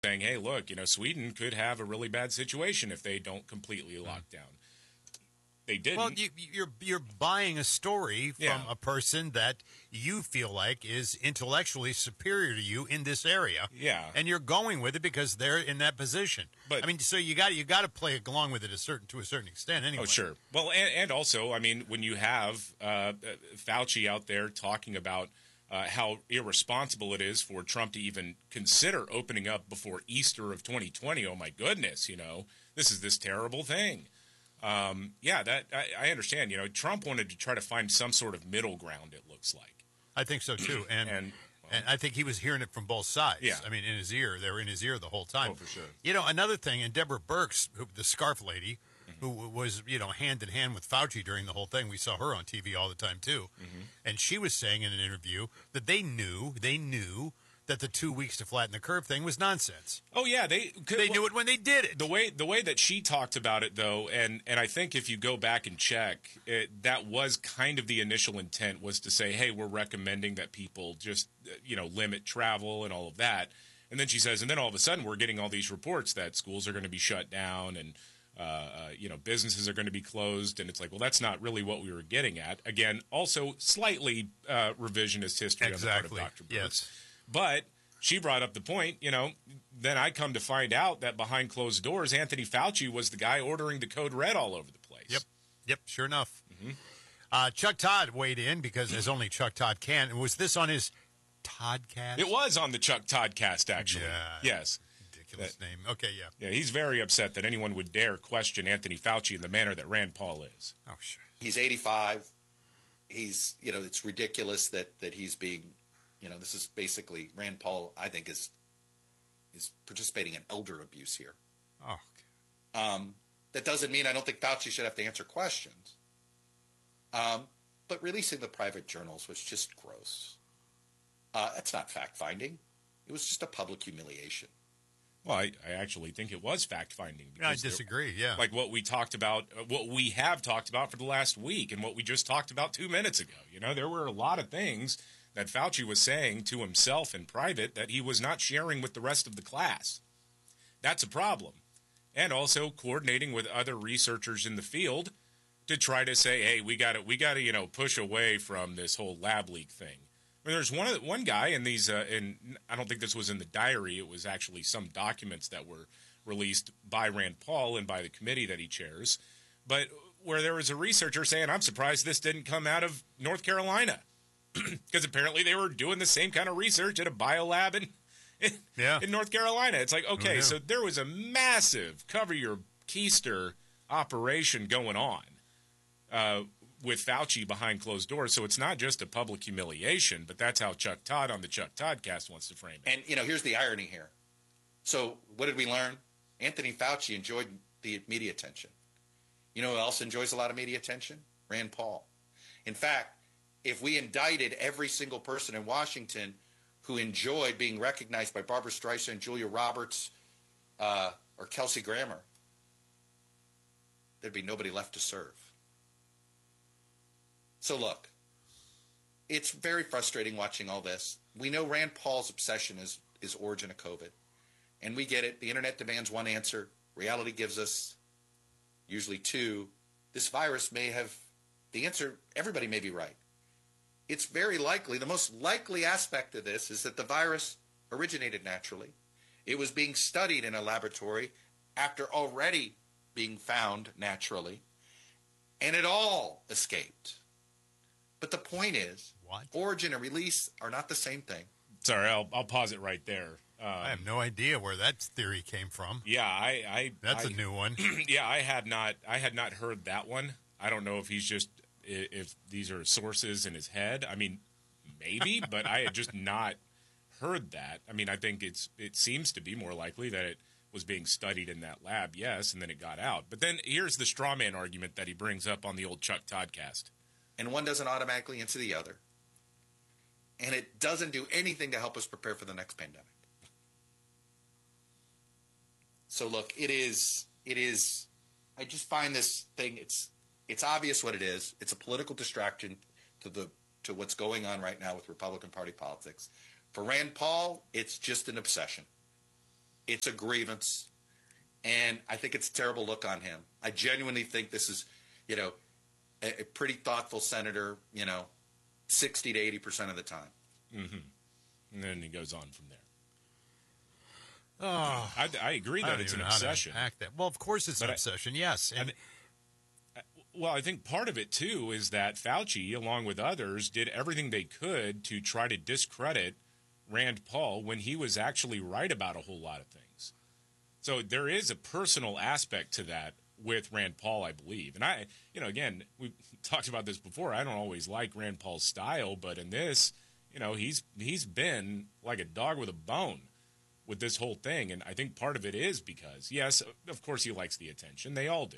saying, hey, look, Sweden could have a really bad situation if they don't completely lock down. They didn't. Well, you're buying a story from a person that you feel like is intellectually superior to you in this area. Yeah. And you're going with it because they're in that position. But I mean, so you got to play along with it to a certain extent anyway. Oh, sure. Well, and also, I mean, when you have Fauci out there talking about how irresponsible it is for Trump to even consider opening up before Easter of 2020, oh my goodness, this is this terrible thing. That I understand. Trump wanted to try to find some sort of middle ground, it looks like. I think so, too. And I think he was hearing it from both sides. Yeah. I mean, in his ear. They were in his ear the whole time. Oh, for sure. Another thing, and Deborah Birx, the scarf lady, who was, hand in hand with Fauci during the whole thing. We saw her on TV all the time, too. Mm-hmm. And she was saying in an interview that they knew that the 2 weeks to flatten the curve thing was nonsense. Oh, yeah. They knew it when they did it. The way that she talked about it, though, and I think if you go back and check, that was kind of the initial intent, was to say, hey, we're recommending that people just, limit travel and all of that. And then she says, and then all of a sudden we're getting all these reports that schools are going to be shut down and businesses are going to be closed, and it's like, well, that's not really what we were getting at. Again, also slightly revisionist history on the part of Dr. Birx. Yes. But she brought up the point, then I come to find out that behind closed doors, Anthony Fauci was the guy ordering the code red all over the place. Yep, sure enough. Mm-hmm. Chuck Todd weighed in because, as only Chuck Todd can, and was this on his Toddcast? It was on the Chuck Toddcast, actually. Yeah. Yes. Name. Okay, yeah. Yeah, he's very upset that anyone would dare question Anthony Fauci in the manner that Rand Paul is. Oh, sure. He's 85. He's, it's ridiculous that he's being, this is basically Rand Paul, I think, is participating in elder abuse here. Oh, okay. That doesn't mean I don't think Fauci should have to answer questions. But releasing the private journals was just gross. That's not fact-finding. It was just a public humiliation. Well, I actually think it was fact-finding. I disagree, yeah. Like what we talked about, what we have talked about for the last week and what we just talked about 2 minutes ago. There were a lot of things that Fauci was saying to himself in private that he was not sharing with the rest of the class. That's a problem. And also coordinating with other researchers in the field to try to say, hey, we got to push away from this whole lab leak thing. I mean, there's one guy in these, and I don't think this was in the diary. It was actually some documents that were released by Rand Paul and by the committee that he chairs, but where there was a researcher saying, I'm surprised this didn't come out of North Carolina, because apparently they were doing the same kind of research at a biolab in North Carolina. It's like, okay, so there was a massive cover your keister operation going on with Fauci behind closed doors. So it's not just a public humiliation, but that's how Chuck Todd on the Chuck Toddcast wants to frame it. And, here's the irony here. So what did we learn? Anthony Fauci enjoyed the media attention. You know who else enjoys a lot of media attention? Rand Paul. In fact, if we indicted every single person in Washington who enjoyed being recognized by Barbara Streisand, Julia Roberts, or Kelsey Grammer, there'd be nobody left to serve. So look, it's very frustrating watching all this. We know Rand Paul's obsession is origin of COVID. And we get it. The internet demands one answer. Reality gives us usually two. This virus may have the answer. Everybody may be right. It's very likely, the most likely aspect of this is that the virus originated naturally. It was being studied in a laboratory after already being found naturally. And it all escaped. But the point is, origin and release are not the same thing. Sorry, I'll pause it right there. I have no idea where that theory came from. Yeah, that's a new one. Yeah, I had not heard that one. I don't know if if these are sources in his head. I mean, maybe, but I had just not heard that. I mean, I think it seems to be more likely that it was being studied in that lab, yes, and then it got out. But then here's the straw man argument that he brings up on the old Chuck Toddcast. And one doesn't automatically answer the other. And it doesn't do anything to help us prepare for the next pandemic. So look, it is, I just find this thing, it's obvious what it is. It's a political distraction to what's going on right now with Republican Party politics. For Rand Paul, it's just an obsession. It's a grievance, and I think it's a terrible look on him. I genuinely think this is, a pretty thoughtful senator, 60 to 80% of the time. Mm-hmm. And then he goes on from there. Oh, I agree that it's an obsession. That. Well, of course it's an obsession, yes. And well, I think part of it, too, is that Fauci, along with others, did everything they could to try to discredit Rand Paul when he was actually right about a whole lot of things. So there is a personal aspect to that with Rand Paul, I believe. And again, we've talked about this before. I don't always like Rand Paul's style, but in this, he's been like a dog with a bone with this whole thing. And I think part of it is because, yes, of course he likes the attention. They all do.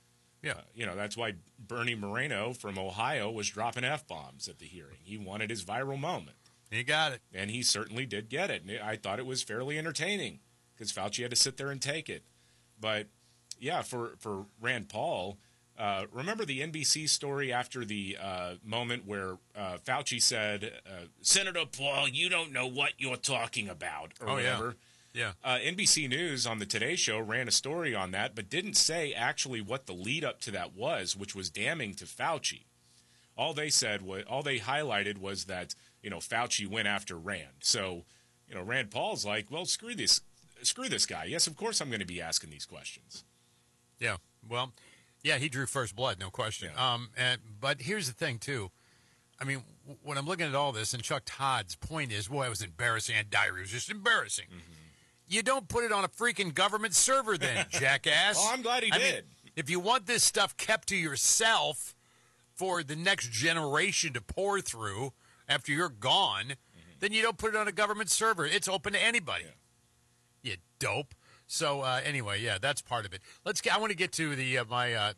Yeah. That's why Bernie Moreno from Ohio was dropping F-bombs at the hearing. He wanted his viral moment. He got it. And he certainly did get it. And I thought it was fairly entertaining because Fauci had to sit there and take it. But, yeah, for Rand Paul, remember the NBC story after the moment where Fauci said, Senator Paul, you don't know what you're talking about, or whatever. Yeah. NBC News on the Today Show ran a story on that, but didn't say actually what the lead up to that was, which was damning to Fauci. All they highlighted was that, Fauci went after Rand. So, Rand Paul's like, well, screw this guy. Yes, of course I'm going to be asking these questions. Yeah. Well, yeah, he drew first blood, no question. Yeah. But here's the thing, too. I mean, when I'm looking at all this, and Chuck Todd's point is, boy, it was embarrassing. That diary was just embarrassing. Mm-hmm. You don't put it on a freaking government server then, jackass. Oh, I'm glad he did. Mean, if you want this stuff kept to yourself for the next generation to pour through after you're gone, then you don't put it on a government server. It's open to anybody. Yeah. You dope. So anyway, yeah, that's part of it. I want to get to the my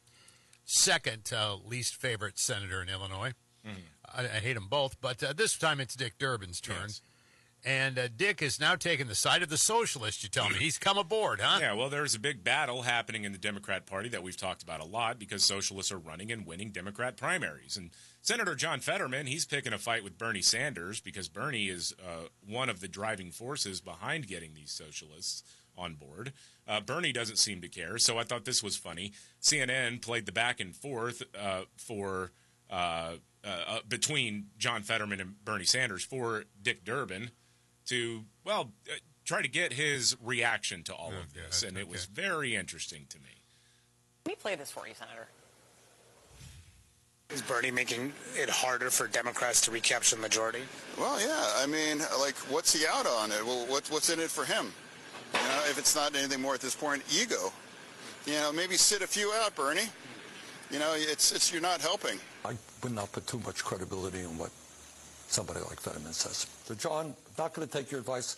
second least favorite senator in Illinois. Mm-hmm. I hate them both, but this time it's Dick Durbin's turn. Yes. And Dick is now taking the side of the socialists, you tell me. He's come aboard, huh? Yeah, well, there's a big battle happening in the Democrat Party that we've talked about a lot because socialists are running and winning Democrat primaries. And Senator John Fetterman, he's picking a fight with Bernie Sanders because Bernie is one of the driving forces behind getting these socialists on board. Bernie doesn't seem to care, so I thought this was funny. CNN played the back and forth between John Fetterman and Bernie Sanders for Dick Durbin to, try to get his reaction to all of this. And it was very interesting to me. Let me play this for you, Senator. Is Bernie making it harder for Democrats to recapture the majority? Well, yeah. I mean, what's he out on it? Well, what's in it for him? If it's not anything more at this point, ego. Maybe sit a few out, Bernie. It's you're not helping. I would not put too much credibility in what somebody like Fetterman says. So, John, not going to take your advice.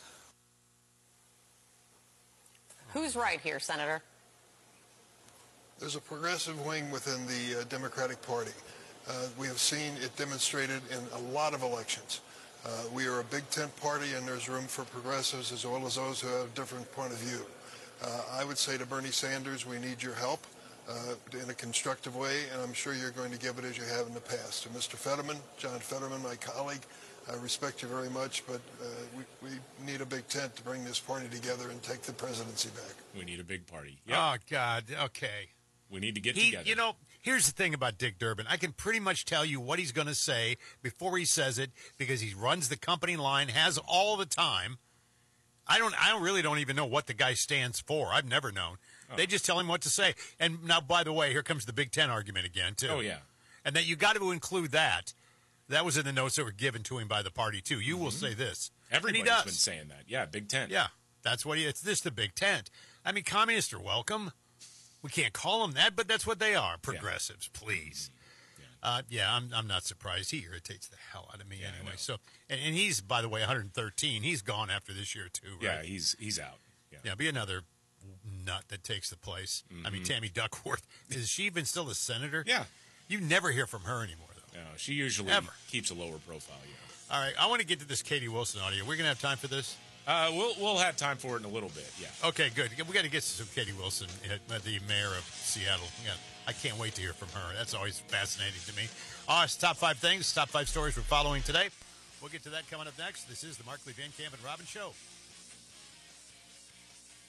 Who's right here, Senator? There's a progressive wing within the Democratic Party. We have seen it demonstrated in a lot of elections. We are a big tent party, and there's room for progressives as well as those who have a different point of view. I would say to Bernie Sanders, we need your help in a constructive way, and I'm sure you're going to give it as you have in the past. To Mr. Fetterman, John Fetterman, my colleague, I respect you very much, but we need a big tent to bring this party together and take the presidency back. We need a big party. Yep. Oh, God. Okay. We need to get together. Here's the thing about Dick Durbin. I can pretty much tell you what he's going to say before he says it because he runs the company line, has all the time. I really don't even know what the guy stands for. I've never known. Oh. They just tell him what to say. And now, by the way, here comes the Big Ten argument again, too. Oh, yeah. And that you got to include that. That was in the notes that were given to him by the party, too. You will say this. Everybody's been saying that. Yeah, Big Tent. Yeah, that's what it's this, the Big Tent. I mean, communists are welcome. We can't call them that, but that's what they are. Progressives, please. Yeah, I'm not surprised. He irritates the hell out of me anyway. So, and he's, by the way, 113. He's gone after this year, too, right? Yeah, he's out. Yeah, be another nut that takes the place. I mean, Tammy Duckworth. Is she even still a senator? Yeah. You never hear from her anymore, though. No, she usually keeps a lower profile, All right, I want to get to this Katie Wilson audio. We're going to have time for this? We'll have time for it in a little bit, yeah. Okay, good. We got to get to some Katie Wilson, the mayor of Seattle. Yeah, I can't wait to hear from her. That's always fascinating to me. It's top 5 things, top 5 stories we're following today. We'll get to that coming up next. This is the Markley, Van Camp, and Robbins Show.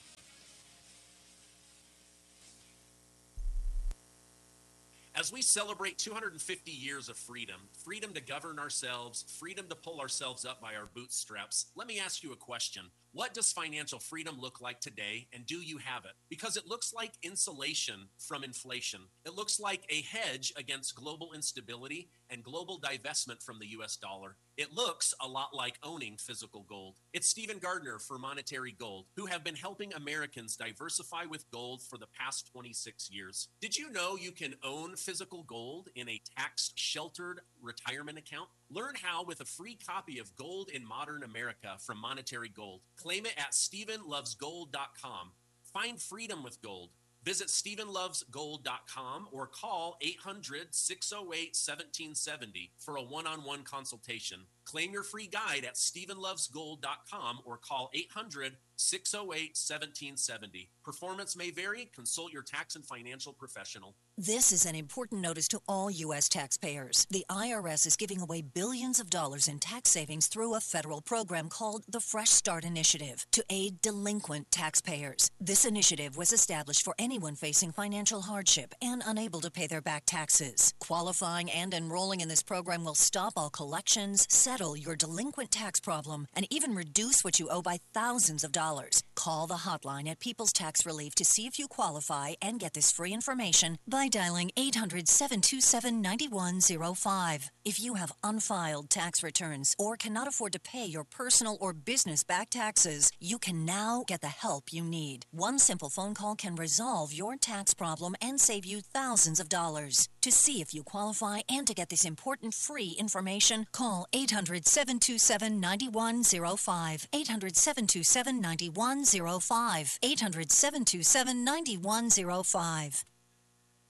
As we celebrate 250 years of freedom, freedom to govern ourselves, freedom to pull ourselves up by our bootstraps, let me ask you a question. What does financial freedom look like today, and do you have it? Because it looks like insulation from inflation. It looks like a hedge against global instability and global divestment from the US dollar. It looks a lot like owning physical gold. It's Stephen Gardner for Monetary Gold, who have been helping Americans diversify with gold for the past 26 years. Did you know you can own physical gold in a tax-sheltered retirement account? Learn how with a free copy of Gold in Modern America from Monetary Gold. Claim it at StephenLovesGold.com. Find freedom with gold. Visit StephenLovesGold.com or call 800-608-1770 for a one-on-one consultation. Claim your free guide at StephenLovesGold.com or call 800-608-1770. Performance may vary. Consult your tax and financial professional. This is an important notice to all U.S. taxpayers. The IRS is giving away billions of dollars in tax savings through a federal program called the Fresh Start Initiative to aid delinquent taxpayers. This initiative was established for anyone facing financial hardship and unable to pay their back taxes. Qualifying and enrolling in this program will stop all collections, settle your delinquent tax problem, and even reduce what you owe by thousands of dollars. Call the hotline at People's Tax Relief to see if you qualify and get this free information by dialing 800-727-9105. If you have unfiled tax returns or cannot afford to pay your personal or business back taxes, you can now get the help you need. One simple phone call can resolve your tax problem and save you thousands of dollars. To see if you qualify and to get this important free information, call 800-727-9105. 800-727-9105. 800-727-9105.